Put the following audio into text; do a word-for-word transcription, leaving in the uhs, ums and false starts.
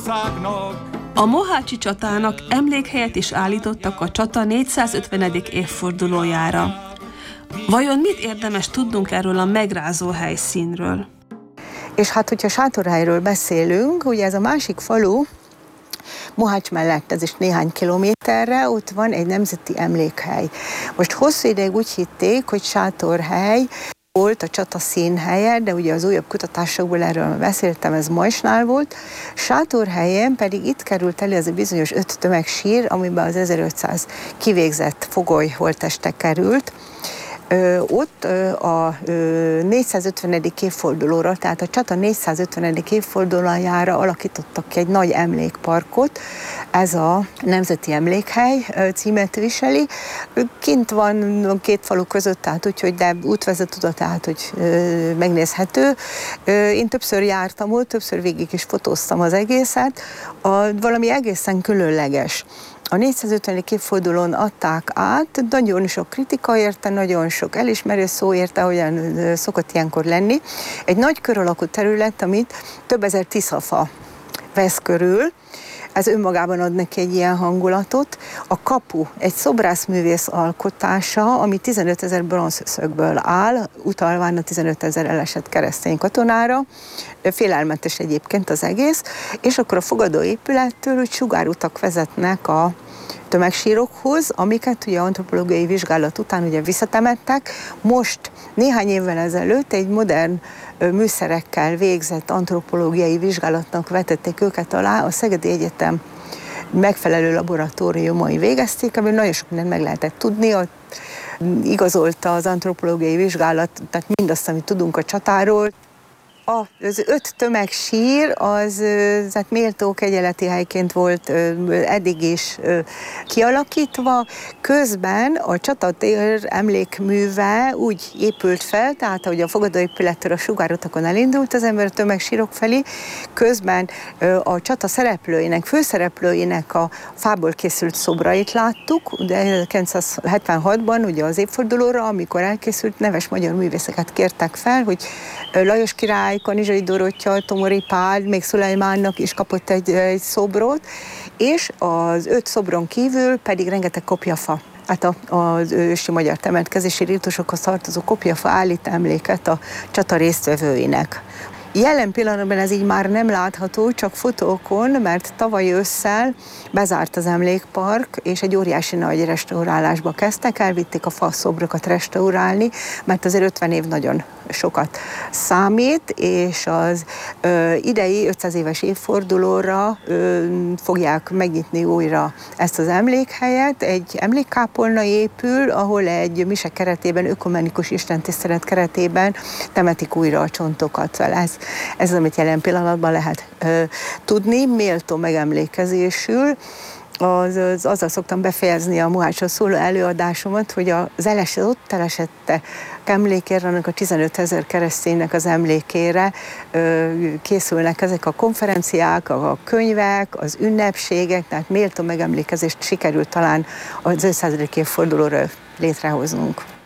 országnak. A mohácsi csatának emlékhelyet is állítottak a csata négyszázötvenedik évfordulójára. Vajon mit érdemes tudnunk erről a megrázó helyszínről? És hát, hogyha Sátorhelyről beszélünk, ugye ez a másik falu, Mohács mellett, ez is néhány kilométerre, ott van egy nemzeti emlékhely. Most hosszú ideig úgy hitték, hogy Sátorhely volt a csata színhelye, de ugye az újabb kutatásokból erről beszéltem, ez Majsnál volt. Sátorhelyen pedig itt került elő az a bizonyos öt tömegsír, amiben az ezerötszáz kivégzett fogoly holtteste került. Ö, ott ö, a ö, négyszázötvenedik évfordulóra, tehát a csata négyszázötvenedik évfordulójára alakítottak ki egy nagy emlékparkot. Ez a Nemzeti Emlékhely címet viseli. Kint van két falu között, tehát úgyhogy, de útvezet oda, tehát hogy ö, megnézhető. Ö, én többször jártam ott, többször végig is fotóztam az egészet. A, valami egészen különleges. A négyszázötvenedik évfordulón adták át, nagyon sok kritika érte, nagyon sok elismerő szó érte, ahogyan szokott ilyenkor lenni. Egy nagy kör alakú terület, amit több ezer tiszafa vesz körül, ez önmagában ad neki egy ilyen hangulatot. A kapu egy szobrászművész alkotása, ami tizenötezer bronzszögből áll, utalván a tizenötezer elesett keresztény katonára. Félelmetes egyébként az egész. És akkor a fogadóépülettől úgy sugárutak vezetnek a tömegsírokhoz, amiket ugye antropológiai vizsgálat után ugye visszatemettek. Most néhány évvel ezelőtt egy modern műszerekkel végzett antropológiai vizsgálatnak vetették őket alá, a Szegedi Egyetem megfelelő laboratóriumai végezték, amiből nagyon sok mindent meg lehetett tudni, ott igazolta az antropológiai vizsgálat, tehát mindazt, amit tudunk a csatáról. Az öt tömegsír az tehát méltó kegyeleti helyként volt eddig is kialakítva. Közben a csatatér emlékműve úgy épült fel, tehát ahogy a fogadóépülettől a sugárutakon elindult az ember a tömegsírok felé, közben a csata szereplőinek, főszereplőinek a fából készült szobrait láttuk, de ezerkilencszázhetvenhatban, ugye az évfordulóra, amikor elkészült, neves magyar művészeket kértek fel, hogy Lajos király, Kanizsai Dorottya, Tomori Pál, még Szulajmánnak is kapott egy, egy szobrot, és az öt szobron kívül pedig rengeteg kopjafa. Hát a, az ősi magyar temetkezési rítusokhoz tartozó kopjafa állít emléket a csata résztvevőinek. Jelen pillanatban ez így már nem látható, csak fotókon, mert tavaly ősszel bezárt az emlékpark, és egy óriási nagy restaurálásba kezdtek, elvitték a faszobrokat restaurálni, mert azért ötven év nagyon sokat számít, és az ö, idei ötszáz éves évfordulóra ö, fogják megnyitni újra ezt az emlékhelyet. Egy emlékkápolna épül, ahol egy mise keretében, ökumenikus istentisztelet keretében temetik újra a csontokat. Ez, ez az, amit jelen pillanatban lehet ö, tudni, méltó megemlékezésül. Az, az, azzal szoktam befejezni a Mohácsról szóló előadásomat, hogy az elesett, ott elesette emlékére, annak a tizenötezer kereszténynek az emlékére ö, készülnek ezek a konferenciák, a, a könyvek, az ünnepségek, tehát méltó megemlékezést sikerült talán az ötszázadik évfordulóra létrehoznunk.